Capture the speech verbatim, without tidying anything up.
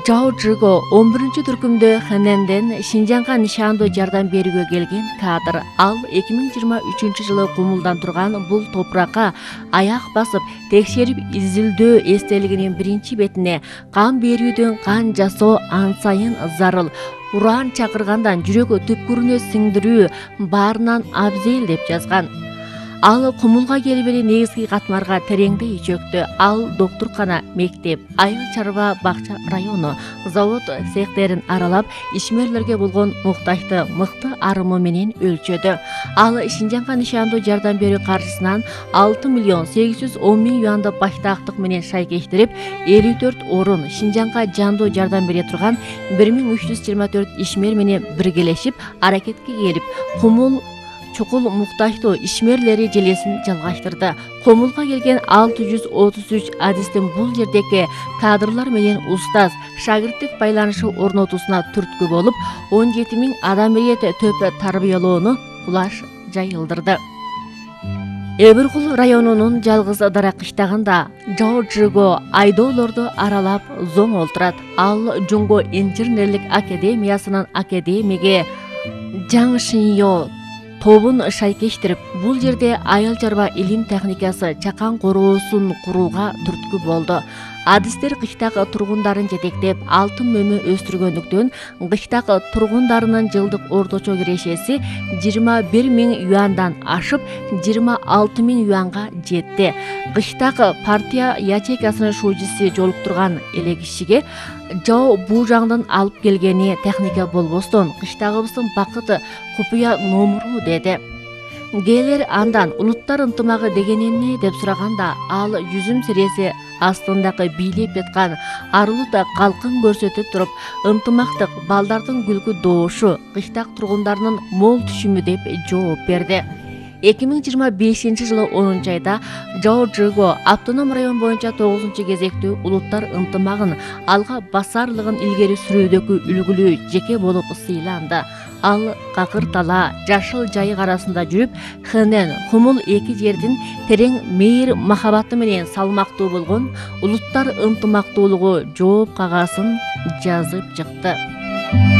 Жао Жиго он биринчи түркүмдө Хэнэнден Шинжаңга нишандуу жардам берүүгө келген кадр. Ал эки миң жыйырма үчүнчү жылы кумулдан турган бул топуракка аяк басып, текшерип изилдөө эстелигинин биринчи бетине кан берүүдөн кан жасоо ан сайын зарыл, уран чакыргандан жүрөк түпкүрүнө сиңдирүү баарынан абзел деп жазган. Ал кумулга келбели негизги катмарга тереңдей чөктү. Ал доктуркана, мектеп, айыл чарба бакча району, завод цехтерин аралап, ишмерлерге болгон муктажды мыкты арымы менен өлчөдү. Ал Шинжаңга нишандуу жардам берүү каржысынан алты миллион сегиз жүз он миң юанды баштаактык менен шайкештирип, элүү төрт орун Шинжаңга жандуу жардам бере турган бир миң үч жүз жыйырма төрт ишмер менен биргелешип аракетке келип, кумул чукул муктаждуу ишмерлери желесин жалгаштырды. Комулга келген алты жүз отуз үч адистин бул жердеги кадрлар менен устаз, шагирттик байланышы орнотуусуна түрткү болуп, он жети миң адамиет төп тарбиялоону кулаш жайылдырды. Эбиркул районунун жалгыз дара кыштагында Жао Жиго айдоолорду аралап зоң олтурат. Ал Жунго инженерлик академиясынын академиги Жаң Шиньо тобун шайкештирип, бул жерде айыл чарба илим техникасы чакан короосун курууга түрткү болду. Адистер кыштак тургундарын жетектеп, алтын мөмө өстүргөндүктөн кыштак тургундарынын жылдык орточо кирешеси жыйырма бир миң юандан ашып, жыйырма алты миң юанга жетти. Кыштак партия ячейкасынын шуучусу жолуктурган эле кишиге Жао Бужаңдын алып келгени техника болбостон, кыштагыбыздын бакыты купуя номуру деди. Гелер андан улуттар ынтымагы деген эмне деп сураганда, ал жүзүм сиреси астындагы бийлеп жаткан арылуута калкын көрсөтүп туруп, ынтымактык балдардын күлкү доошу, кыштак тургундарынын мол түшүмү деп жооп берди. эки миң жыйырма бешинчи жылы онунчу айда Жао Жиго автоном район боюнча тогузунчу кезектүү улуттар ынтымагын алга басарлыгын илгери сүрүүдөгү үлгүлүү жеке болуп сыйланды. Ал какыр тала, жашыл жайык арасында жүрүп, Хэнэн, Хумул эки жердин терең мейир махабаты менен салмактуу болгон улуттар ынтымактуулугу жооп кагасын жазып чыкты.